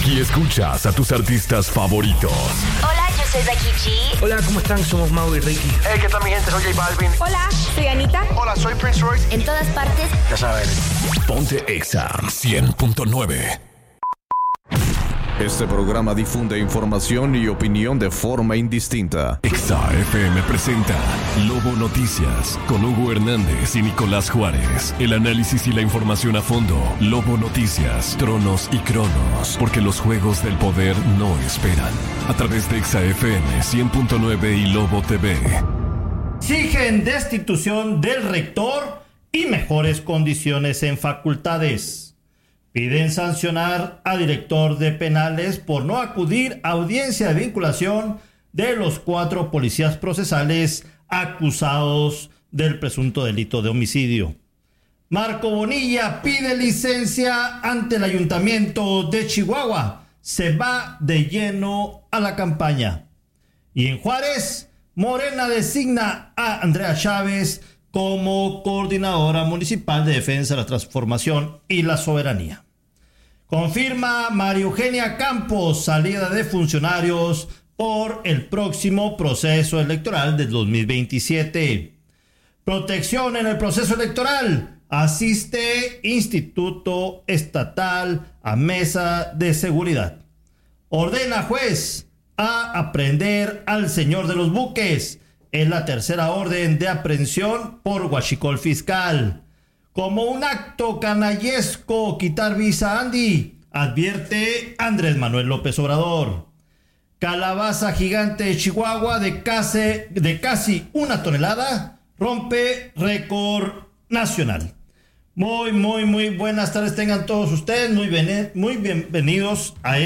Aquí escuchas a tus artistas favoritos. Hola, yo soy Becky G. Hola, ¿cómo están? Somos Mau y Ricky. Hey, ¿qué tal mi gente? Soy J Balvin. Hola, soy Anita. Hola, soy Prince Royce. En todas partes. Ya sabes. Ponte Exa 100.9. Este programa difunde información y opinión de forma indistinta. Exa FM presenta Lobo Noticias con Hugo Hernández y Nicolás Juárez. El análisis y la información a fondo. Lobo Noticias, Tronos y Cronos. Porque los juegos del poder no esperan. A través de Exa FM 100.9 y Lobo TV. Exigen destitución del rector y mejores condiciones en facultades. Piden sancionar a director de penales por no acudir a audiencia de vinculación de los 4 policías procesales acusados del presunto delito de homicidio. Marco Bonilla pide licencia ante el ayuntamiento de Chihuahua. Se va de lleno a la campaña. Y en Juárez, Morena designa a Andrea Chávez como coordinadora municipal de defensa de la transformación y la soberanía. Confirma María Eugenia Campos salida de funcionarios por el próximo proceso electoral del 2027. Protección en el proceso electoral. Asiste Instituto Estatal a Mesa de Seguridad. Ordena juez a aprender al señor de los buques. Es la tercera orden de aprehensión por huachicol fiscal. Como un acto canallesco quitar visa a Andy, advierte Andrés Manuel López Obrador. Calabaza gigante de Chihuahua de casi 1 tonelada rompe récord nacional. Muy buenas tardes tengan todos ustedes. Muy bienvenidos a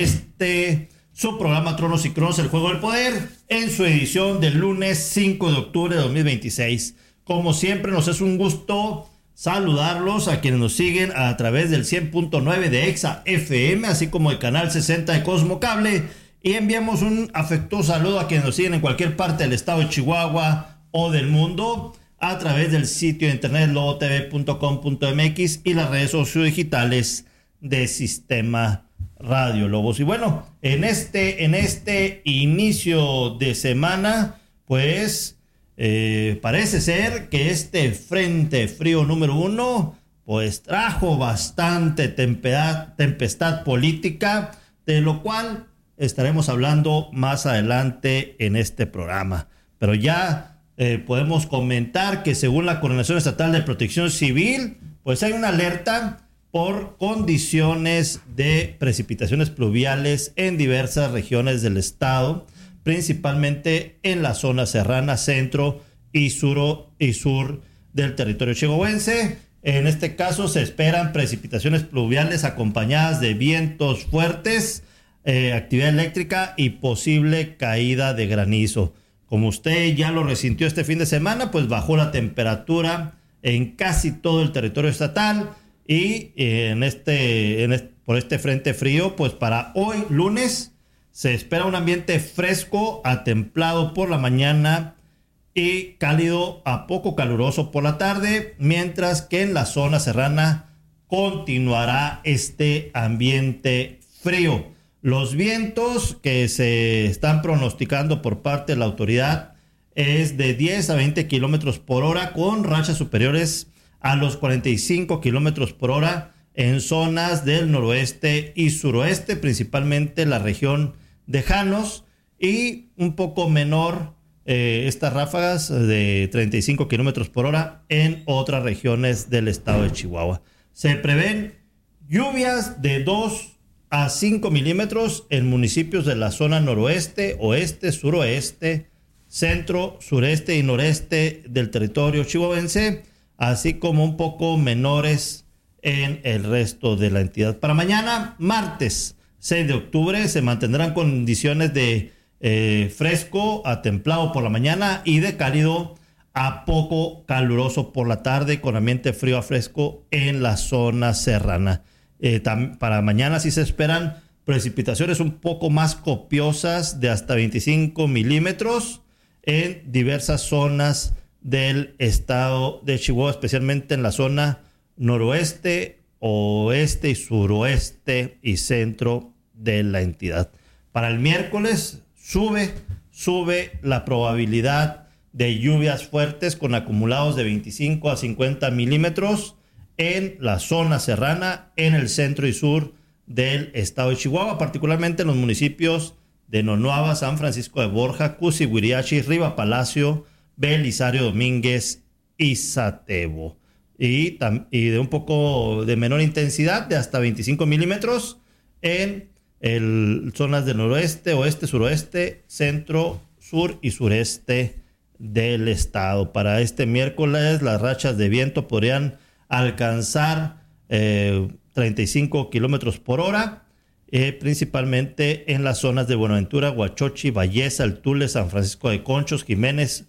su programa Tronos y Cronos, el Juego del Poder, en su edición del lunes 5 de octubre de 2026. Como siempre, nos es un gusto saludarlos a quienes nos siguen a través del 100.9 de Exa FM, así como el canal 60 de Cosmo Cable, y enviamos un afectuoso saludo a quienes nos siguen en cualquier parte del estado de Chihuahua o del mundo a través del sitio de internet lobotv.com.mx y las redes sociodigitales de Sistema Radio Lobos. Y bueno, en este inicio de semana, pues parece ser que este frente frío número 1 pues trajo bastante tempestad política, de lo cual estaremos hablando más adelante en este programa. Pero ya podemos comentar que según la Coordinación Estatal de Protección Civil, pues hay una alerta por condiciones de precipitaciones pluviales en diversas regiones del estado, principalmente en la zona serrana, centro y sur del territorio chihuahuense. En este caso se esperan precipitaciones pluviales acompañadas de vientos fuertes, actividad eléctrica y posible caída de granizo. Como usted ya lo resintió este fin de semana, pues bajó la temperatura en casi todo el territorio estatal y por este frente frío, pues para hoy lunes se espera un ambiente fresco a templado por la mañana y cálido a poco caluroso por la tarde, mientras que en la zona serrana continuará este ambiente frío. Los vientos que se están pronosticando por parte de la autoridad es de 10 a 20 kilómetros por hora, con rachas superiores a los 45 kilómetros por hora en zonas del noroeste y suroeste, principalmente la región de Janos, y un poco menor estas ráfagas de 35 kilómetros por hora en otras regiones del estado de Chihuahua. Se prevén lluvias de 2 a 5 milímetros en municipios de la zona noroeste, oeste, suroeste, centro, sureste y noreste del territorio chihuahuense, así como un poco menores en el resto de la entidad. Para mañana, martes 6 de octubre, se mantendrán condiciones de fresco a templado por la mañana y de cálido a poco caluroso por la tarde, con ambiente frío a fresco en la zona serrana. Para mañana sí se esperan precipitaciones un poco más copiosas de hasta 25 milímetros en diversas zonas del estado de Chihuahua, especialmente en la zona noroeste, oeste y suroeste y centro de la entidad. Para el miércoles sube la probabilidad de lluvias fuertes con acumulados de 25 a 50 milímetros en la zona serrana, en el centro y sur del estado de Chihuahua, particularmente en los municipios de Nonuava, San Francisco de Borja, Cusi, Huiriachi, Riva Palacio, Belisario Domínguez y Satebo. Y de un poco de menor intensidad, de hasta 25 milímetros en zonas del noroeste, oeste, suroeste, centro, sur y sureste del estado. Para este miércoles las rachas de viento podrían alcanzar 35 kilómetros por hora, principalmente en las zonas de Buenaventura, Huachochi, Valleza, El Tule, San Francisco de Conchos, Jiménez,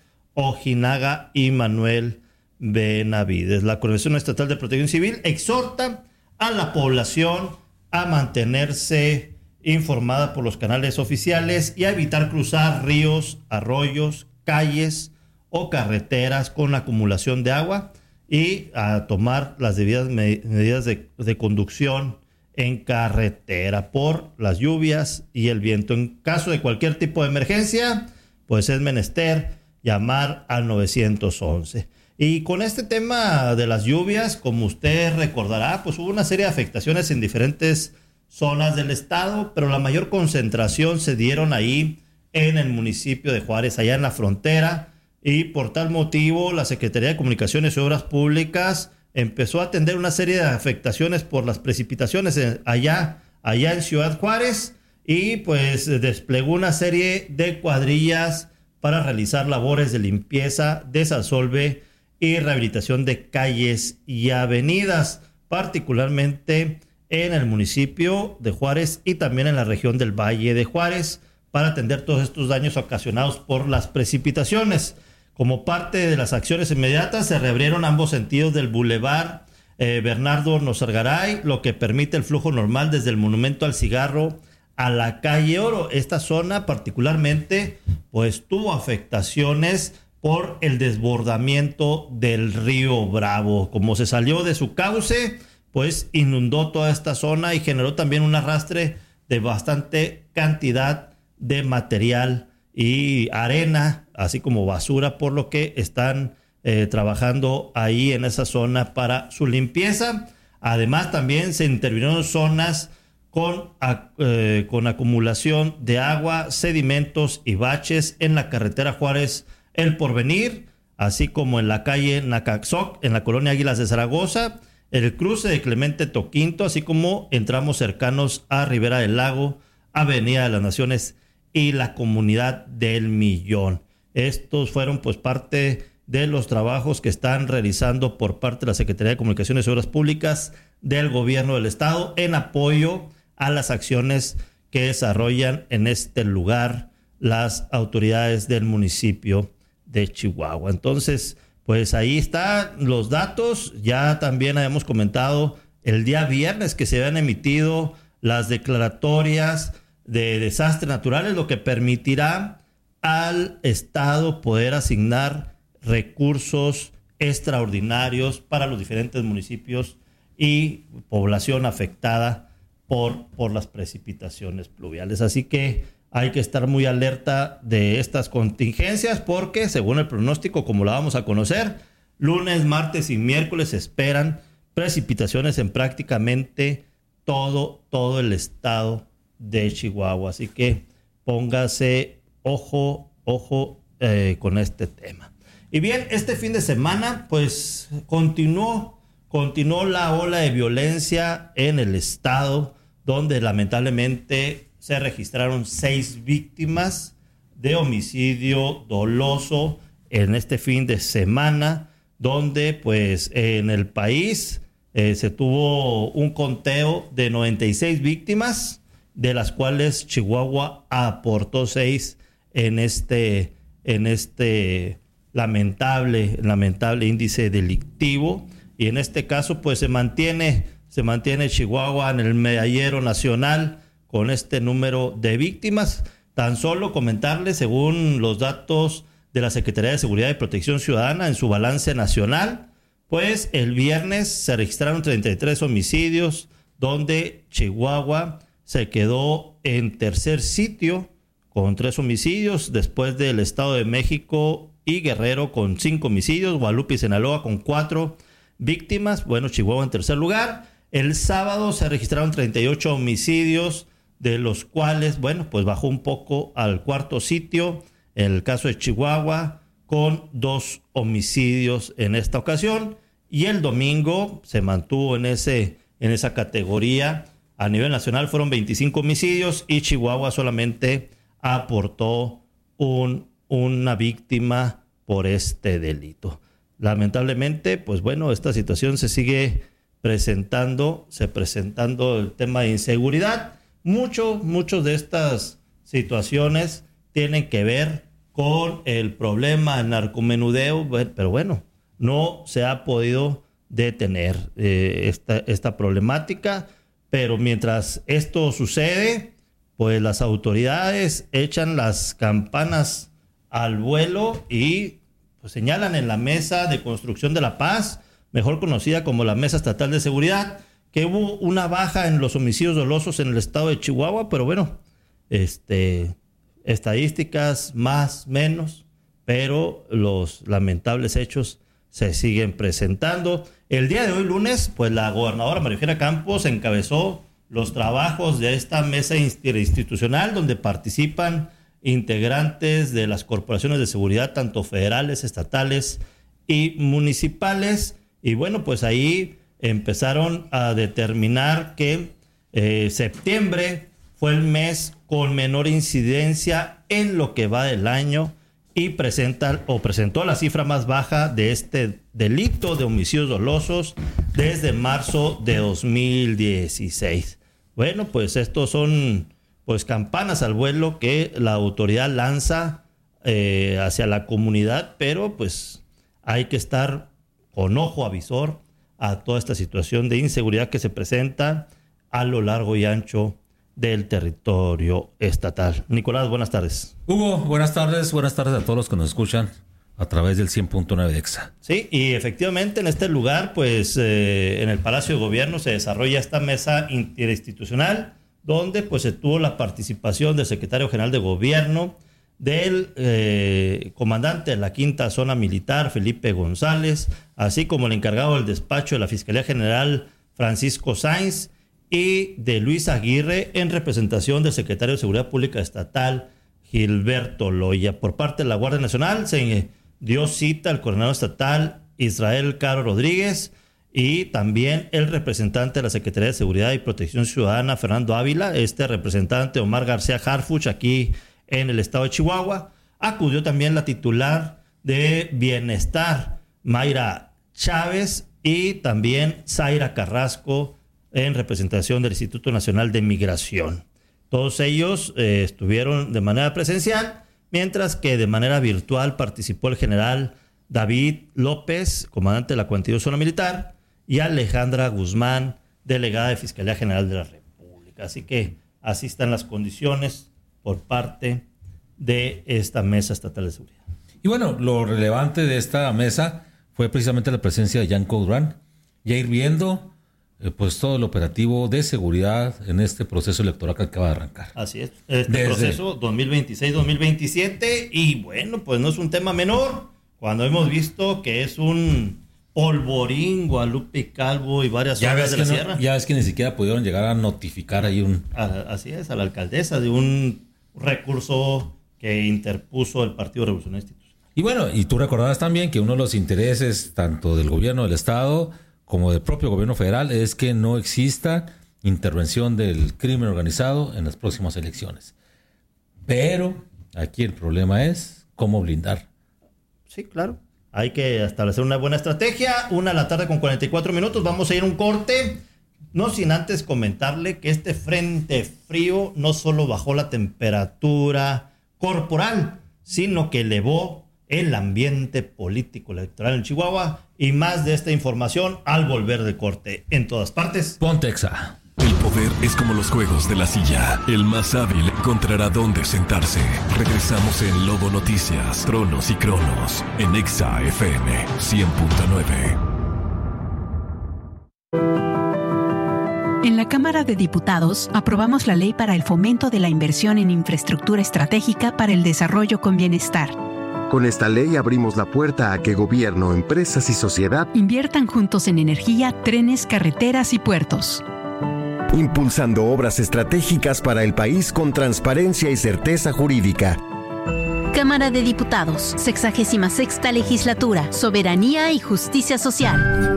Ojinaga y Manuel Benavides. La Coordinación Estatal de Protección Civil exhorta a la población a mantenerse informada por los canales oficiales y a evitar cruzar ríos, arroyos, calles o carreteras con acumulación de agua y a tomar las debidas medidas de conducción en carretera por las lluvias y el viento. En caso de cualquier tipo de emergencia, pues es menester llamar al 911. Y con este tema de las lluvias, como usted recordará, pues hubo una serie de afectaciones en diferentes zonas del estado, pero la mayor concentración se dieron ahí en el municipio de Juárez, allá en la frontera, y por tal motivo la Secretaría de Comunicaciones y Obras Públicas empezó a atender una serie de afectaciones por las precipitaciones allá en Ciudad Juárez, y pues desplegó una serie de cuadrillas para realizar labores de limpieza, desasolve y rehabilitación de calles y avenidas, particularmente en el municipio de Juárez y también en la región del Valle de Juárez, para atender todos estos daños ocasionados por las precipitaciones. Como parte de las acciones inmediatas, se reabrieron ambos sentidos del Boulevard Bernardo Nosargaray, lo que permite el flujo normal desde el Monumento al Cigarro a la calle Oro. Esta zona particularmente pues tuvo afectaciones por el desbordamiento del río Bravo. Como se salió de su cauce, pues inundó toda esta zona y generó también un arrastre de bastante cantidad de material y arena, así como basura, por lo que están trabajando ahí en esa zona para su limpieza. Además, también se intervinieron zonas con acumulación de agua, sedimentos y baches en la carretera Juárez El Porvenir, así como en la calle Nacaxoc, en la colonia Águilas de Zaragoza, el cruce de Clemente Toquinto, así como en tramos cercanos a Ribera del Lago, Avenida de las Naciones y la Comunidad del Millón. Estos fueron pues parte de los trabajos que están realizando por parte de la Secretaría de Comunicaciones y Obras Públicas del Gobierno del Estado en apoyo a las acciones que desarrollan en este lugar las autoridades del municipio de Chihuahua. Entonces, pues ahí están los datos. Ya también habíamos comentado el día viernes que se habían emitido las declaratorias de desastres naturales, lo que permitirá al Estado poder asignar recursos extraordinarios para los diferentes municipios y población afectada por las precipitaciones pluviales. Así que hay que estar muy alerta de estas contingencias porque, según el pronóstico, como la vamos a conocer, lunes, martes y miércoles se esperan precipitaciones en prácticamente todo el estado de Chihuahua. Así que póngase ojo con este tema. Y bien, este fin de semana pues continuó la ola de violencia en el estado, donde lamentablemente se registraron 6 víctimas de homicidio doloso en este fin de semana, donde pues en el país se tuvo un conteo de 96 víctimas, de las cuales Chihuahua aportó 6 en este lamentable índice delictivo. Y en este caso pues se mantiene Chihuahua en el medallero nacional con este número de víctimas. Tan solo comentarles, según los datos de la Secretaría de Seguridad y Protección Ciudadana en su balance nacional, pues el viernes se registraron 33 homicidios, donde Chihuahua se quedó en tercer sitio con 3 homicidios, después del Estado de México y Guerrero con 5 homicidios, Guadalupe y Sinaloa con 4 víctimas, bueno, Chihuahua en tercer lugar. El sábado se registraron 38 homicidios, de los cuales, bueno, pues bajó un poco al cuarto sitio, en el caso de Chihuahua, con 2 homicidios en esta ocasión, y el domingo se mantuvo en esa categoría. A nivel nacional fueron 25 homicidios y Chihuahua solamente aportó una víctima por este delito. Lamentablemente, pues bueno, esta situación se sigue presentando el tema de inseguridad. Muchos de estas situaciones tienen que ver con el problema del narcomenudeo, pero bueno, no se ha podido detener esta problemática. Pero mientras esto sucede, pues las autoridades echan las campanas al vuelo y pues señalan en la Mesa de Construcción de la Paz, mejor conocida como la Mesa Estatal de Seguridad, que hubo una baja en los homicidios dolosos en el estado de Chihuahua, pero bueno, estadísticas más, menos, pero los lamentables hechos se siguen presentando. El día de hoy, lunes, pues la gobernadora María Eugenia Campos encabezó los trabajos de esta mesa interinstitucional donde participan integrantes de las corporaciones de seguridad, tanto federales, estatales y municipales. Y bueno, pues ahí empezaron a determinar que septiembre fue el mes con menor incidencia en lo que va del año y presentó la cifra más baja de este delito de homicidios dolosos desde marzo de 2016. Bueno, pues estos son pues campanas al vuelo que la autoridad lanza hacia la comunidad, pero pues hay que estar con ojo avisor a toda esta situación de inseguridad que se presenta a lo largo y ancho del territorio estatal. Nicolás, buenas tardes. Hugo, buenas tardes a todos los que nos escuchan a través del 100.9 de EXA. Sí, y efectivamente en este lugar, pues en el Palacio de Gobierno se desarrolla esta mesa interinstitucional donde pues se tuvo la participación del secretario general de Gobierno, del comandante de la Quinta Zona Militar, Felipe González, así como el encargado del despacho de la Fiscalía General, Francisco Sainz, y de Luis Aguirre en representación del secretario de Seguridad Pública Estatal, Gilberto Loya. Por parte de la Guardia Nacional se dio cita al coordinador estatal Israel Caro Rodríguez y también el representante de la Secretaría de Seguridad y Protección Ciudadana, Fernando Ávila, representante Omar García Harfuch aquí en el estado de Chihuahua. Acudió también la titular de Bienestar, Mayra Chávez, y también Zaira Carrasco, en representación del Instituto Nacional de Migración. Todos ellos estuvieron de manera presencial, mientras que de manera virtual participó el general David López, comandante de la 42 Zona Militar, y Alejandra Guzmán, delegada de Fiscalía General de la República. Así que así están las condiciones por parte de esta Mesa Estatal de Seguridad. Y bueno, lo relevante de esta mesa fue precisamente la presencia de Yanko Durán, ya ir viendo pues todo el operativo de seguridad en este proceso electoral que acaba de arrancar. Así es, proceso 2026-2027, y bueno, pues no es un tema menor, cuando hemos visto que es un polvorín, Guadalupe Calvo y varias zonas de la sierra. Ya es que ni siquiera pudieron llegar a notificar ahí así es, a la alcaldesa de un recurso que interpuso el Partido Revolucionario Institucional. Y bueno, y tú recordabas también que uno de los intereses tanto del gobierno del estado como del propio gobierno federal es que no exista intervención del crimen organizado en las próximas elecciones. Pero aquí el problema es cómo blindar. Sí, claro. Hay que establecer una buena estrategia. 1:44 Vamos a ir a un corte. No sin antes comentarle que este frente frío no solo bajó la temperatura corporal, sino que elevó el ambiente político electoral en Chihuahua, y más de esta información al volver de corte. En todas partes, ponte EXA. El poder es como los juegos de la silla. El más hábil encontrará dónde sentarse. Regresamos en Lobo Noticias, Tronos y Cronos, en EXA FM 100.9. En la Cámara de Diputados aprobamos la Ley para el Fomento de la Inversión en Infraestructura Estratégica para el Desarrollo con Bienestar. Con esta ley abrimos la puerta a que gobierno, empresas y sociedad inviertan juntos en energía, trenes, carreteras y puertos. Impulsando obras estratégicas para el país con transparencia y certeza jurídica. Cámara de Diputados, 66ª Legislatura, Soberanía y Justicia Social.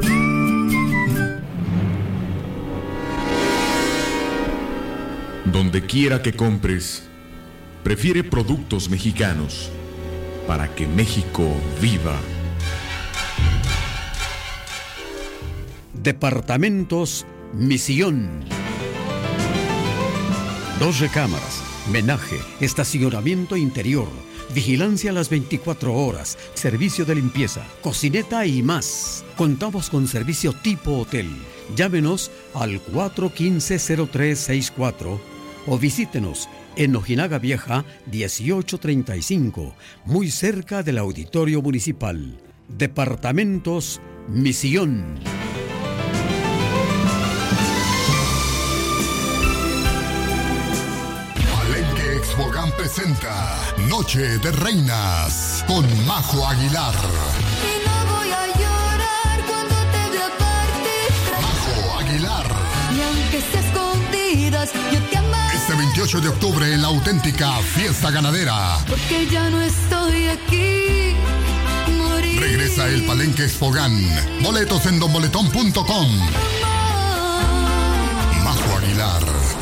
Donde quiera que compres, prefiere productos mexicanos para que México viva. Departamentos Misión. 2 recámaras, menaje, estacionamiento interior, vigilancia a las 24 horas, servicio de limpieza, cocineta y más. Contamos con servicio tipo hotel. Llámenos al 415-0364 o visítenos en Ojinaga Vieja 1835, muy cerca del Auditorio Municipal. Departamentos Misión. Palenque Expogan presenta Noche de Reinas con Majo Aguilar. Y no voy a llorar cuando te vea partir. Majo Aguilar. Y aunque sea escondidas, yo te amaré. Este 28 de octubre en la auténtica fiesta ganadera. Porque ya no estoy aquí. Morir. Regresa el Palenque Expogan. Boletos en donboletón.com. Majo Aguilar.